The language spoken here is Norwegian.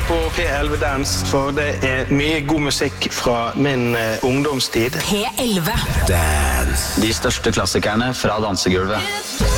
på P11 Dance, for det mye god musikk fra min ungdomstid. P11 Dance. De største klassikerne fra dansegulvet.